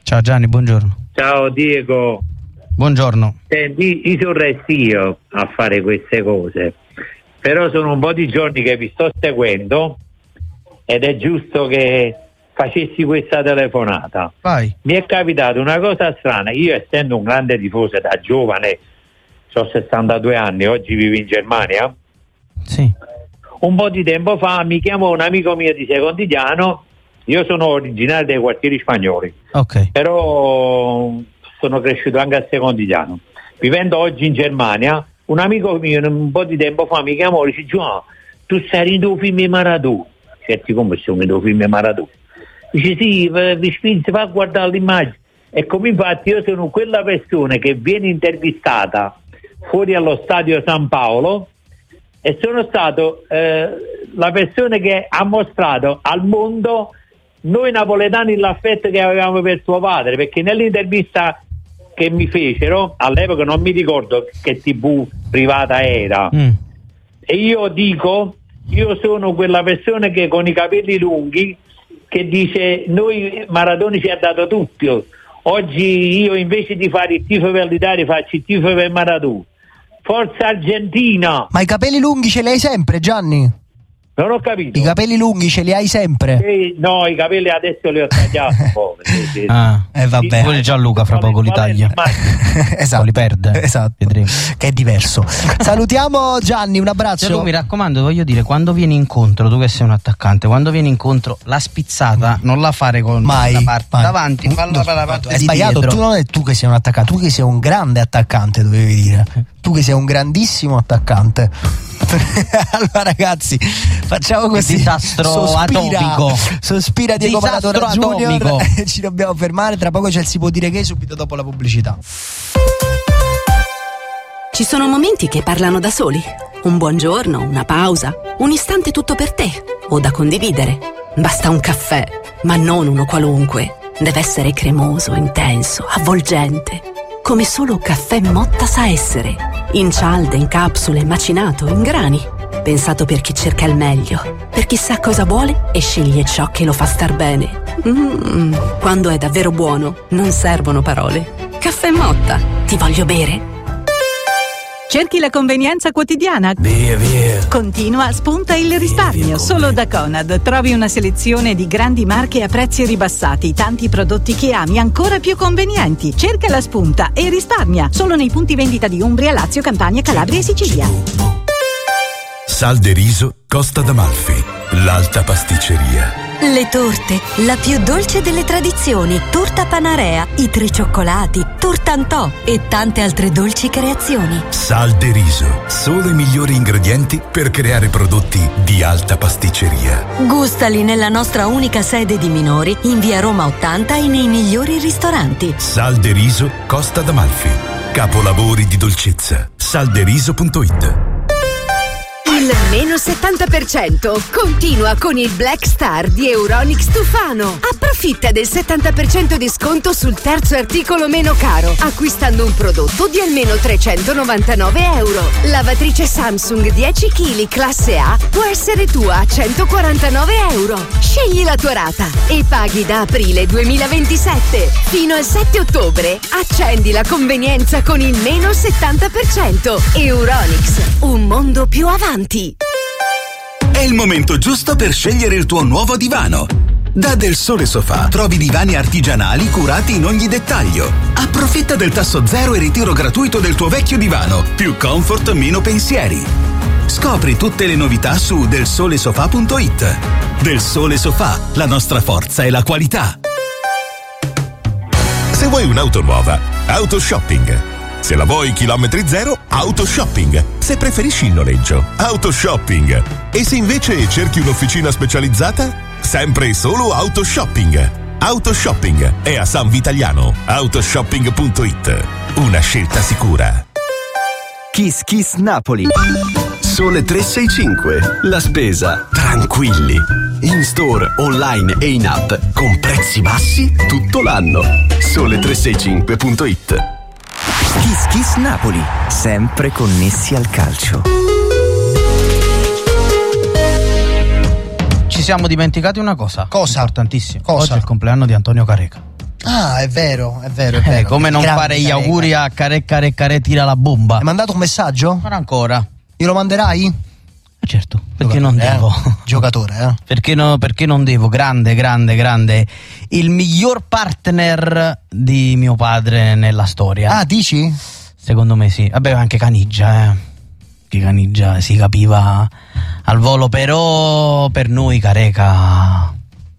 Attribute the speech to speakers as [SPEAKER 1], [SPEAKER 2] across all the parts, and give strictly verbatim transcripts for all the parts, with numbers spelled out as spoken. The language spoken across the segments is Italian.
[SPEAKER 1] Ciao Gianni, buongiorno.
[SPEAKER 2] Ciao Diego.
[SPEAKER 1] Buongiorno.
[SPEAKER 2] Senti, io sono restio a fare queste cose, però sono un po' di giorni che vi sto seguendo ed è giusto che facessi questa telefonata.
[SPEAKER 1] Vai.
[SPEAKER 2] Mi è capitato una cosa strana, io essendo un grande tifoso da giovane, ho sessantadue anni, oggi vivo in Germania.
[SPEAKER 1] Sì.
[SPEAKER 2] Un po' di tempo fa mi chiamò un amico mio di Secondigliano. Io sono originario dei quartieri spagnoli,
[SPEAKER 1] ok,
[SPEAKER 2] però sono cresciuto anche a Secondigliano. Vivendo oggi in Germania, un amico mio un po' di tempo fa mi chiamò e dice: Giovanni, tu sei in due film Maradona. Certi come sono in due film Maradona? Dice: sì, vi spinge, va a guardare l'immagine. E come infatti io sono quella persona che viene intervistata fuori allo stadio San Paolo e sono stato eh, la persona che ha mostrato al mondo noi napoletani l'affetto che avevamo per tuo padre, perché nell'intervista che mi fecero, all'epoca non mi ricordo che tivù privata era, mm. e io dico, io sono quella persona che con i capelli lunghi che dice noi Maradona ci ha dato tutto, oggi io invece di fare il tifo per l'Italia faccio il tifo per Maradona. Forza Argentina!
[SPEAKER 3] Ma i capelli lunghi ce li hai sempre, Gianni?
[SPEAKER 2] Non ho capito.
[SPEAKER 3] I capelli lunghi ce li hai sempre?
[SPEAKER 2] Eh, no, i capelli adesso li ho tagliati un po'. Sì, sì.
[SPEAKER 1] Ah,
[SPEAKER 3] eh, vabbè.
[SPEAKER 1] Pure Gianluca fra poco li taglia.
[SPEAKER 3] Esatto.
[SPEAKER 1] Li perde.
[SPEAKER 3] Esatto.
[SPEAKER 1] Vedremo.
[SPEAKER 3] Che è diverso. Salutiamo Gianni, un abbraccio.
[SPEAKER 1] Gianluca, mi raccomando, voglio dire, quando vieni incontro, tu che sei un attaccante, quando vieni incontro, la spizzata non la fare con
[SPEAKER 3] mai,
[SPEAKER 1] la parte
[SPEAKER 3] mai.
[SPEAKER 1] davanti, falla per la parte.
[SPEAKER 3] È sbagliato, tu non è tu che sei un attaccante, tu che sei un grande attaccante, dovevi dire. Tu che sei un grandissimo attaccante. Allora ragazzi, facciamo così.
[SPEAKER 1] Disastro
[SPEAKER 3] sospira,
[SPEAKER 1] atomico.
[SPEAKER 3] Sospira Diego Maradona Junior. Ci dobbiamo fermare, tra poco c'è il Si può dire che subito dopo la pubblicità.
[SPEAKER 4] Ci sono momenti che parlano da soli. Un buongiorno, una pausa, un istante tutto per te o da condividere. Basta un caffè, ma non uno qualunque. Deve essere cremoso, intenso, avvolgente, come solo Caffè Motta sa essere. In cialde, in capsule, macinato, in grani. Pensato per chi cerca il meglio, per chi sa cosa vuole e sceglie ciò che lo fa star bene. Mm, quando è davvero buono, non servono parole. Caffè Motta, ti voglio bere.
[SPEAKER 5] Cerchi la convenienza quotidiana?
[SPEAKER 6] Via, via.
[SPEAKER 5] Continua, spunta il risparmio. Via, via, solo da Conad trovi una selezione di grandi marche a prezzi ribassati, tanti prodotti che ami ancora più convenienti. Cerca la spunta e risparmia. Solo nei punti vendita di Umbria, Lazio, Campania, Calabria e Sicilia.
[SPEAKER 6] Salderiso, Costa d'Amalfi, l'alta pasticceria.
[SPEAKER 7] Le torte, la più dolce delle tradizioni, torta Panarea, i tre cioccolati, tortantò e tante altre dolci creazioni.
[SPEAKER 6] Salderiso, solo i migliori ingredienti per creare prodotti di alta pasticceria.
[SPEAKER 7] Gustali nella nostra unica sede di Minori, in via Roma ottanta e nei migliori ristoranti.
[SPEAKER 6] Salderiso, Costa d'Amalfi, capolavori di dolcezza. Salderiso punto it.
[SPEAKER 8] Il meno settanta per cento continua con il Black Star di Euronics Tufano. Approfitta del settanta per cento di sconto sul terzo articolo meno caro, acquistando un prodotto di almeno trecentonovantanove euro. Lavatrice Samsung dieci chilogrammi classe A può essere tua a centoquarantanove euro. Scegli la tua rata e paghi da aprile duemilaventisette. Fino al sette ottobre accendi la convenienza con il meno settanta per cento. Euronics, un mondo più avanti.
[SPEAKER 9] È il momento giusto per scegliere il tuo nuovo divano. Da Del Sole Sofà trovi divani artigianali curati in ogni dettaglio. Approfitta del tasso zero e ritiro gratuito del tuo vecchio divano. Più comfort, meno pensieri. Scopri tutte le novità su del sole sofà punto it. Del Sole Sofà, la nostra forza è la qualità.
[SPEAKER 10] Se vuoi un'auto nuova, Autoshopping. Se la vuoi chilometri zero, Autoshopping. Se preferisci il noleggio, Autoshopping. E se invece cerchi un'officina specializzata, sempre e solo Autoshopping. Autoshopping è a San Vitaliano. Autoshopping punto it. Una scelta sicura.
[SPEAKER 11] Kiss Kiss Napoli. Sole tre sei cinque. La spesa tranquilli. In store, online e in app con prezzi bassi tutto l'anno. Sole tre sei cinque punto it.
[SPEAKER 12] Kiss Kiss Napoli, sempre connessi al calcio.
[SPEAKER 1] Ci siamo dimenticati una cosa.
[SPEAKER 3] Cosa?
[SPEAKER 1] Importantissima.
[SPEAKER 3] Cosa?
[SPEAKER 1] Oggi è il compleanno di Antonio Careca.
[SPEAKER 3] Ah, è vero, è vero, è vero.
[SPEAKER 1] Eh, come non
[SPEAKER 3] Grande
[SPEAKER 1] fare gli
[SPEAKER 3] Careca.
[SPEAKER 1] auguri a Care Care Care tira la bomba.
[SPEAKER 3] Hai mandato un messaggio?
[SPEAKER 1] Non ancora.
[SPEAKER 3] Glielo manderai?
[SPEAKER 1] Certo, perché
[SPEAKER 3] Giocatore,
[SPEAKER 1] non devo.
[SPEAKER 3] Eh? Giocatore, eh?
[SPEAKER 1] Perché, no, perché non devo? Grande, grande, grande. Il miglior partner di mio padre nella storia.
[SPEAKER 3] Ah, dici?
[SPEAKER 1] Secondo me sì. Vabbè, anche Caniggia, eh. Che Caniggia si capiva al volo, però per noi Careca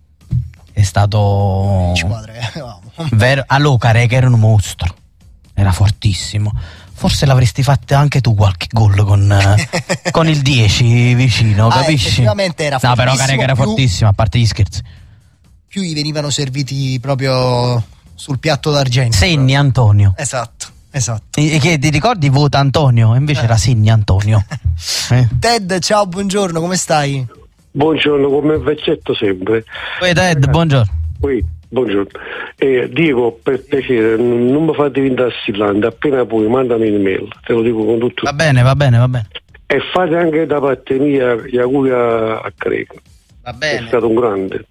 [SPEAKER 1] è stato
[SPEAKER 3] Squadre, eh,
[SPEAKER 1] vero. Allora Careca era un mostro, era fortissimo. Forse l'avresti fatto anche tu qualche gol con, eh, con il dieci vicino,
[SPEAKER 3] Ah,
[SPEAKER 1] capisci?
[SPEAKER 3] effettivamente era
[SPEAKER 1] No, però
[SPEAKER 3] fortissimo,
[SPEAKER 1] Careca era
[SPEAKER 3] più-
[SPEAKER 1] fortissimo, a parte gli scherzi.
[SPEAKER 3] Più gli venivano serviti proprio sul piatto d'argento.
[SPEAKER 1] Segni Antonio.
[SPEAKER 3] Esatto, esatto.
[SPEAKER 1] E che ti ricordi vota Antonio? Invece era Segni Antonio. Eh.
[SPEAKER 3] Ted, ciao, buongiorno, come stai?
[SPEAKER 13] Buongiorno, come vecchietto sempre.
[SPEAKER 1] Poi Ted, buongiorno.
[SPEAKER 13] Qui, buongiorno. Eh, Diego, per piacere, n- non mi fate diventare assillante, appena puoi mandami un'email, te lo dico con tutto.
[SPEAKER 1] Va bene, va bene, va bene.
[SPEAKER 13] E fate anche da parte mia gli auguri a, a Careca.
[SPEAKER 1] Va
[SPEAKER 13] È
[SPEAKER 1] bene.
[SPEAKER 13] stato un grande.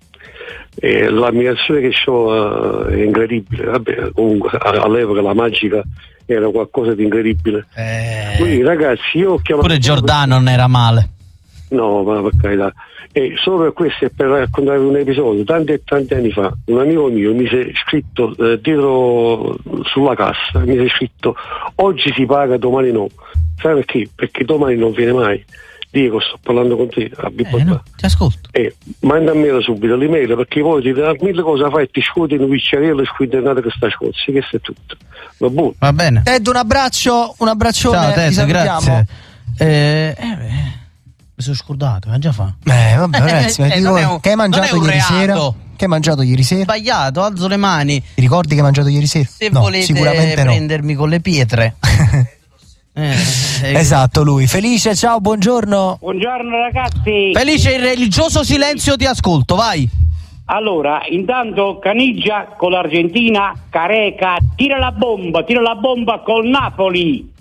[SPEAKER 13] E l'ammirazione che ho è incredibile. Vabbè, comunque a- all'epoca la magica era qualcosa di incredibile.
[SPEAKER 1] Eh,
[SPEAKER 13] Quindi ragazzi, io ho chiamato
[SPEAKER 1] pure Giordano non era male.
[SPEAKER 13] No, ma per carità. E solo per questo è per raccontare un episodio. Tanti e tanti anni fa un amico mio mi si è scritto eh, dietro sulla cassa, mi si è scritto oggi si paga, domani no. Sai perché? Perché domani non viene mai. Dico, sto parlando con te, a
[SPEAKER 1] Eh, no, ti ascolto.
[SPEAKER 13] E mandamela subito l'email, perché poi ti dà mille cose fai e ti scuoti in un picciariello e squinternate che sta scozzi, che è tutto. Va buono.
[SPEAKER 1] Va bene.
[SPEAKER 3] Ted, un abbraccio, un abbraccione.
[SPEAKER 1] Ciao
[SPEAKER 3] ti
[SPEAKER 1] Ted,
[SPEAKER 3] salutiamo.
[SPEAKER 1] grazie. Eh, eh, beh, mi sono scordato, ma già fa.
[SPEAKER 3] Eh, vabbè, ragazzi,
[SPEAKER 1] Eh,
[SPEAKER 3] ti
[SPEAKER 1] non
[SPEAKER 3] dico,
[SPEAKER 1] è un-
[SPEAKER 3] che hai mangiato
[SPEAKER 1] non è un
[SPEAKER 3] ieri
[SPEAKER 1] reato.
[SPEAKER 3] sera? Che hai mangiato ieri sera?
[SPEAKER 1] Sbagliato, alzo le mani.
[SPEAKER 3] Ti ricordi che hai mangiato ieri sera?
[SPEAKER 1] Se
[SPEAKER 3] no,
[SPEAKER 1] volete
[SPEAKER 3] sicuramente no.
[SPEAKER 1] prendermi con le pietre. Eh, eh,
[SPEAKER 3] Esatto, lui. Felice, ciao, buongiorno.
[SPEAKER 14] Buongiorno ragazzi.
[SPEAKER 1] Felice, il religioso silenzio, ti ascolto, vai.
[SPEAKER 14] Allora, intanto Caniggia con l'Argentina, Careca, tira la bomba, tira la bomba col Napoli.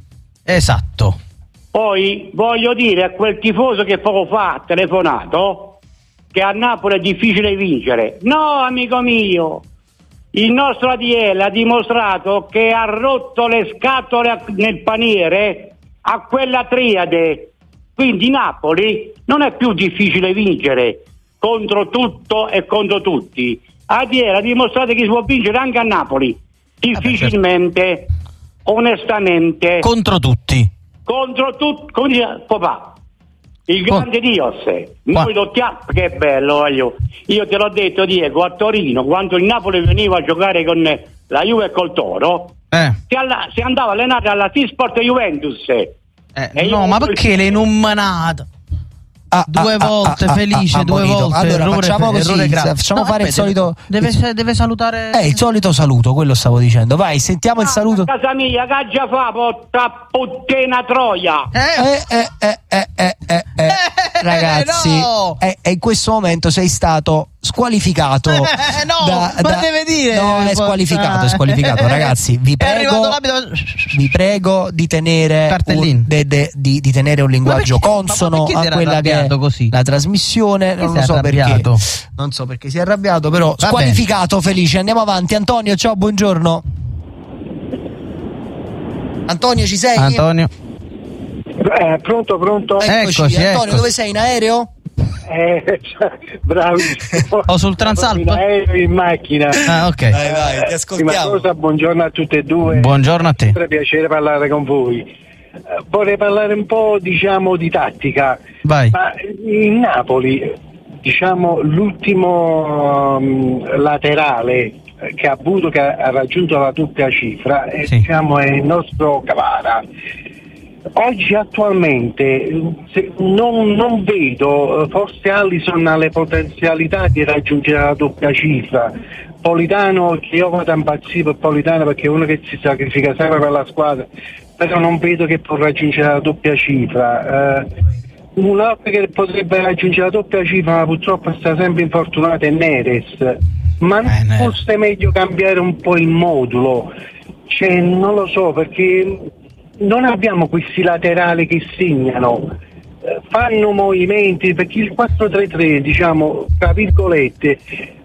[SPEAKER 1] Esatto.
[SPEAKER 14] Poi voglio dire a quel tifoso che poco fa ha telefonato che a Napoli è difficile vincere. No, amico mio, il nostro A D L ha dimostrato che ha rotto le scatole nel paniere a quella triade. Quindi Napoli non è più difficile vincere contro tutto e contro tutti. A D L ha dimostrato che si può vincere anche a Napoli, difficilmente, onestamente.
[SPEAKER 1] Contro tutti.
[SPEAKER 14] Contro tutti, come dice papà, il grande Dios. Noi lottiamo, che bello, voglio. Io te l'ho detto, Diego, a Torino, quando il Napoli veniva a giocare con la Juve e col Toro,
[SPEAKER 1] Eh.
[SPEAKER 14] si, alla, si andava a allenare alla T-Sport Juventus.
[SPEAKER 1] Eh,
[SPEAKER 14] E
[SPEAKER 1] no,
[SPEAKER 14] io-
[SPEAKER 1] ma perché l'hai inumanato? Due
[SPEAKER 3] ah,
[SPEAKER 1] volte
[SPEAKER 3] ah, ah,
[SPEAKER 1] Felice,
[SPEAKER 3] ah,
[SPEAKER 1] due
[SPEAKER 3] ammonito.
[SPEAKER 1] volte.
[SPEAKER 3] Allora,
[SPEAKER 1] errore,
[SPEAKER 3] facciamo così,
[SPEAKER 1] errore grave.
[SPEAKER 3] facciamo
[SPEAKER 1] No,
[SPEAKER 3] fare il
[SPEAKER 1] aspetta,
[SPEAKER 3] solito-
[SPEAKER 1] Deve, deve, deve salutare.
[SPEAKER 3] Eh, il solito saluto, quello stavo dicendo. Vai, sentiamo il saluto.
[SPEAKER 14] A casa mia, che già fa, porta puttana troia.
[SPEAKER 3] Eh, eh, eh, eh, eh, eh, eh. Ragazzi,
[SPEAKER 14] no!
[SPEAKER 3] eh, e in questo momento sei stato squalificato.
[SPEAKER 1] Eh, no,
[SPEAKER 3] da-
[SPEAKER 1] ma
[SPEAKER 3] da-
[SPEAKER 1] deve dire.
[SPEAKER 3] No, è squalificato, è squalificato. Ragazzi, vi
[SPEAKER 1] È
[SPEAKER 3] prego,
[SPEAKER 1] arrivato l'abito-
[SPEAKER 3] vi prego di tenere
[SPEAKER 1] Cartellino.
[SPEAKER 3] un, de- de- di, di tenere un linguaggio
[SPEAKER 1] perché-
[SPEAKER 3] consono
[SPEAKER 1] ma perché si
[SPEAKER 3] a
[SPEAKER 1] era
[SPEAKER 3] quella che è
[SPEAKER 1] arrabbiato così?
[SPEAKER 3] la trasmissione.
[SPEAKER 1] Perché
[SPEAKER 3] Non
[SPEAKER 1] si
[SPEAKER 3] lo
[SPEAKER 1] è
[SPEAKER 3] so perché.
[SPEAKER 1] arrabbiato?
[SPEAKER 3] Non so perché si è arrabbiato, però
[SPEAKER 1] Va
[SPEAKER 3] squalificato. Felice, andiamo avanti. Antonio, ciao, buongiorno. Antonio, ci sei?
[SPEAKER 1] Antonio.
[SPEAKER 13] Eh, pronto, pronto?
[SPEAKER 3] Eccoci,
[SPEAKER 1] Eccoci,
[SPEAKER 3] Antonio,
[SPEAKER 1] eccoci.
[SPEAKER 3] dove sei? In aereo?
[SPEAKER 13] Eh, bravissimo.
[SPEAKER 1] O sul Transalp?
[SPEAKER 13] In aereo, in macchina.
[SPEAKER 1] Ah, ok.
[SPEAKER 3] Vai, vai, ti ascoltiamo.
[SPEAKER 13] Prima cosa, buongiorno a tutte e due.
[SPEAKER 1] Buongiorno a te.
[SPEAKER 13] Sempre piacere parlare con voi. Eh, vorrei parlare un po', diciamo, di tattica.
[SPEAKER 1] Vai.
[SPEAKER 13] Ma in Napoli, diciamo, l'ultimo um, laterale eh, che ha avuto, che ha raggiunto la doppia cifra, è,
[SPEAKER 1] Sì.
[SPEAKER 13] diciamo, è il nostro Cavara. Oggi attualmente se- non, non vedo, eh, forse Alisson ha le potenzialità di raggiungere la doppia cifra. Politano, che io vado a impazzire per Politano perché è uno che si sacrifica sempre per la squadra, però non vedo che può raggiungere la doppia cifra. Eh, un altro che potrebbe raggiungere la doppia cifra, ma purtroppo sta sempre infortunato, è Neres. Ma non
[SPEAKER 1] Eh, Neres.
[SPEAKER 13] fosse meglio cambiare un po' il modulo? Cioè, non lo so, perché non abbiamo questi laterali che segnano, eh, fanno movimenti, perché il quattro tre tre, diciamo, tra virgolette,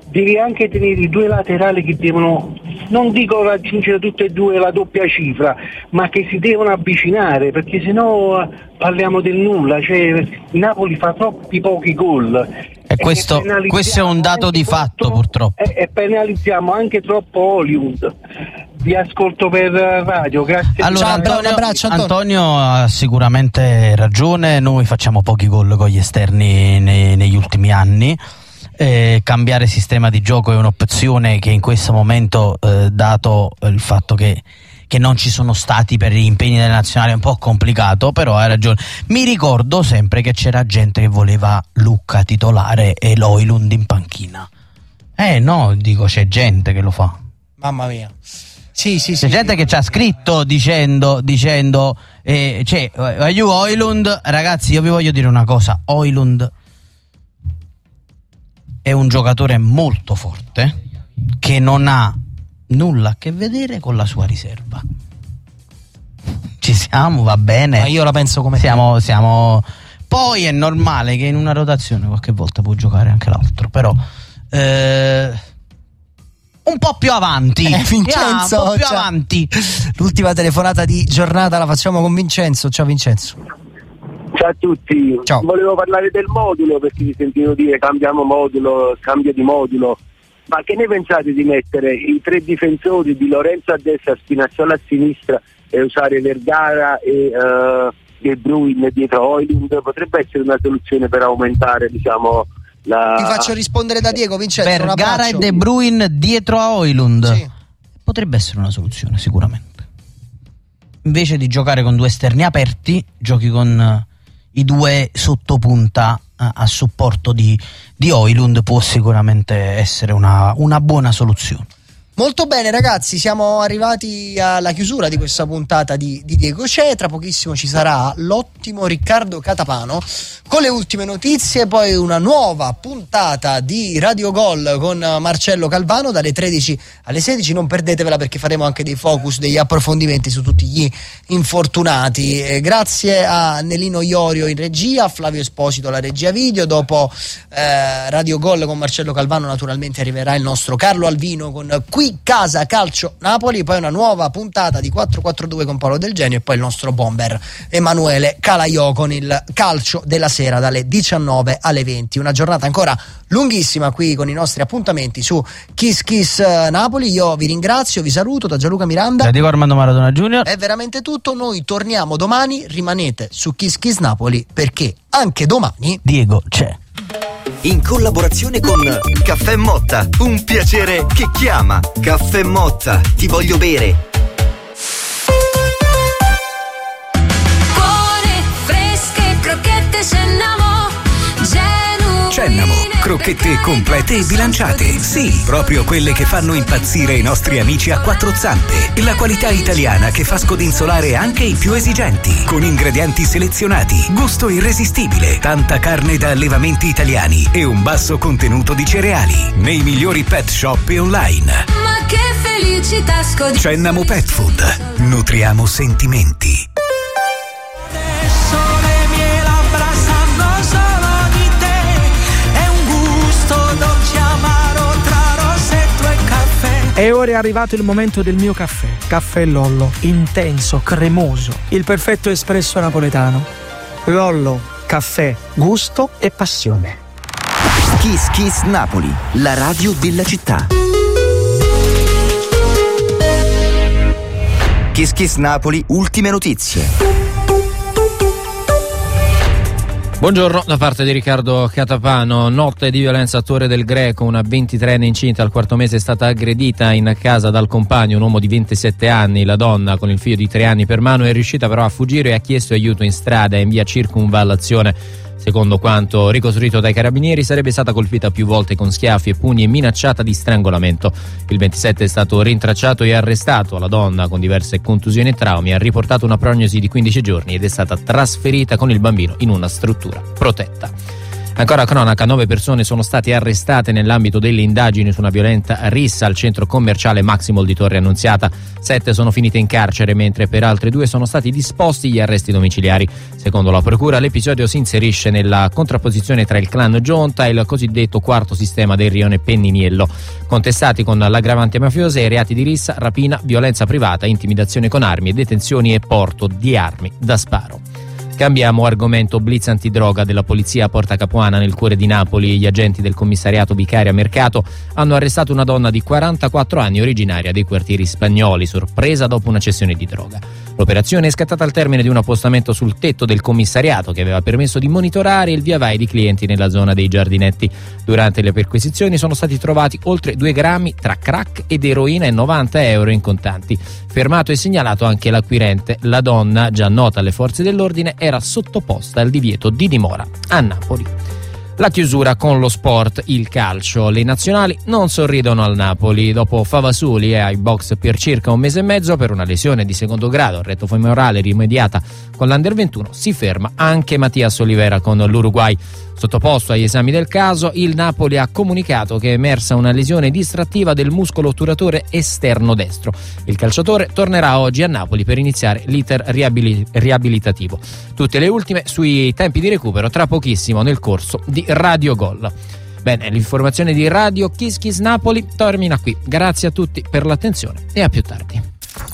[SPEAKER 13] devi anche tenere i due laterali che devono, non dico raggiungere tutte e due la doppia cifra, ma che si devono avvicinare, perché sennò parliamo del nulla, cioè il Napoli fa troppi pochi gol.
[SPEAKER 1] E questo, questo è un dato di fatto, purtroppo.
[SPEAKER 13] E, e penalizziamo anche troppo Hollywood. Vi ascolto per radio, grazie.
[SPEAKER 1] Allora,
[SPEAKER 13] Ciao,
[SPEAKER 1] Antonio,
[SPEAKER 13] un abbraccio,
[SPEAKER 1] Antonio.
[SPEAKER 13] Antonio.
[SPEAKER 1] ha sicuramente ragione, noi facciamo pochi gol con gli esterni nei, negli ultimi anni. Eh, cambiare sistema di gioco è un'opzione che in questo momento, eh, dato il fatto che, che non ci sono stati per gli impegni delle nazionali, è un po' complicato, però hai ragione. Mi ricordo sempre che c'era gente che voleva Lucca titolare e l'Oilund in panchina. Eh no, dico, c'è gente che lo fa.
[SPEAKER 3] Mamma mia. Sì, sì, sì.
[SPEAKER 1] C'è gente che ci ha scritto dicendo, dicendo eh, cioè, io Oilund, ragazzi, io vi voglio dire una cosa, Oilund è un giocatore molto forte che non ha nulla a che vedere con la sua riserva. Ci siamo, va bene.
[SPEAKER 3] Ma io la penso come
[SPEAKER 1] siamo, siamo. Poi è normale che in una rotazione qualche volta può giocare anche l'altro, però eh, un po' più avanti.
[SPEAKER 3] Eh, Vincenzo,
[SPEAKER 1] ah, un po' più
[SPEAKER 3] ciao.
[SPEAKER 1] avanti.
[SPEAKER 3] L'ultima telefonata di giornata la facciamo con Vincenzo. Ciao Vincenzo.
[SPEAKER 15] Ciao a tutti.
[SPEAKER 3] Ciao.
[SPEAKER 15] Volevo parlare del modulo, perché vi sentivo dire cambiamo modulo, cambio di modulo. Ma che ne pensate di mettere i tre difensori di Lorenzo a destra, Spinazzola a sinistra e usare Vergara e uh, De Bruyne dietro Højlund? Potrebbe essere una soluzione per aumentare, diciamo, la...
[SPEAKER 3] Ti faccio rispondere da Diego, Vincenzo.
[SPEAKER 1] Vergara e De Bruyne dietro a Højlund. Sì. Potrebbe essere una soluzione, sicuramente. Invece di giocare con due esterni aperti, giochi con i due sottopunta a, a supporto di, di Højlund. Può sicuramente essere una, una buona soluzione.
[SPEAKER 3] Molto bene ragazzi, siamo arrivati alla chiusura di questa puntata di, di Diego C'è. Tra pochissimo ci sarà l'ottimo Riccardo Catapano con le ultime notizie, poi una nuova puntata di Radio Gol con Marcello Calvano dalle tredici alle sedici. Non perdetevela, perché faremo anche dei focus, degli approfondimenti su tutti gli infortunati. Eh, grazie a Nelino Iorio in regia, a Flavio Esposito la regia video. Dopo eh, Radio Gol con Marcello Calvano naturalmente arriverà il nostro Carlo Alvino con Qui Casa Calcio Napoli, poi una nuova puntata di quattro quattro due con Paolo Del Genio e poi il nostro bomber Emanuele Calaiò con il calcio della sera dalle diciannove alle venti. Una giornata ancora lunghissima qui con i nostri appuntamenti su Kiss Kiss Napoli. Io vi ringrazio, vi saluto da Gianluca Miranda,
[SPEAKER 1] da Diego Armando Maradona Junior.
[SPEAKER 3] È veramente tutto, noi torniamo domani, rimanete su Kiss Kiss Napoli perché anche domani
[SPEAKER 1] Diego c'è.
[SPEAKER 12] In collaborazione con Caffè Motta, un piacere che chiama. Caffè Motta, ti voglio bere.
[SPEAKER 16] Buone, fresche, crocchette Cennamo, genuine.
[SPEAKER 9] Cennamo, crocchette complete e bilanciate. Sì, proprio quelle che fanno impazzire i nostri amici a quattro zampe. La qualità italiana che fa scodinzolare anche i più esigenti. Con ingredienti selezionati, gusto irresistibile, tanta carne da allevamenti italiani e un basso contenuto di cereali. Nei migliori pet shop e online.
[SPEAKER 16] Ma che felicità scod...
[SPEAKER 9] Cennamo Pet Food. Nutriamo sentimenti.
[SPEAKER 17] E ora è arrivato il momento del mio caffè. Caffè Lollo, intenso, cremoso, il perfetto espresso napoletano. Lollo, caffè, gusto e passione.
[SPEAKER 12] Kiss Kiss Napoli, la radio della città. Kiss Kiss Napoli, ultime notizie.
[SPEAKER 18] Buongiorno da parte di Riccardo Catapano. Notte di violenza a Torre del Greco, una ventitreenne incinta al quarto mese è stata aggredita in casa dal compagno, un uomo di ventisette anni. La donna, con il figlio di tre anni per mano, è riuscita però a fuggire e ha chiesto aiuto in strada in via Circunvallazione. Secondo quanto ricostruito dai carabinieri, sarebbe stata colpita più volte con schiaffi e pugni e minacciata di strangolamento. Il ventisette è stato rintracciato e arrestato. La donna, con diverse contusioni e traumi, ha riportato una prognosi di quindici giorni ed è stata trasferita con il bambino in una struttura protetta. Ancora cronaca, nove persone sono state arrestate nell'ambito delle indagini su una violenta rissa al centro commerciale Maximol di Torre Annunziata. Sette sono finite in carcere, mentre per altre due sono stati disposti gli arresti domiciliari. Secondo la procura, l'episodio si inserisce nella contrapposizione tra il clan Gionta e il cosiddetto quarto sistema del rione Penniniello, contestati con l'aggravante mafiosa e reati di rissa, rapina, violenza privata, intimidazione con armi, detenzioni e porto di armi da sparo. Cambiamo argomento. Blitz antidroga della polizia a Porta Capuana, nel cuore di Napoli. Gli agenti del commissariato Vicaria Mercato hanno arrestato una donna di quarantaquattro anni originaria dei quartieri spagnoli, sorpresa dopo una cessione di droga. L'operazione è scattata al termine di un appostamento sul tetto del commissariato che aveva permesso di monitorare il via vai di clienti nella zona dei giardinetti. Durante le perquisizioni sono stati trovati oltre due grammi tra crack ed eroina e novanta euro in contanti. Fermato e segnalato anche l'acquirente. La donna, già nota alle forze dell'ordine, era sottoposta al divieto di dimora a Napoli. La chiusura con lo sport, il calcio. Le nazionali non sorridono al Napoli. Dopo Favasoli è ai box per circa un mese e mezzo per una lesione di secondo grado al retto femorale rimediata con l'Under ventuno, si ferma anche Mattias Olivera con l'Uruguay. Sottoposto agli esami del caso, il Napoli ha comunicato che è emersa una lesione distrattiva del muscolo otturatore esterno destro. Il calciatore tornerà oggi a Napoli per iniziare l'iter riabili- riabilitativo. Tutte le ultime sui tempi di recupero tra pochissimo nel corso di Radio Gol. Bene, l'informazione di Radio Kiss Kiss Napoli termina qui. Grazie a tutti per l'attenzione e a più tardi.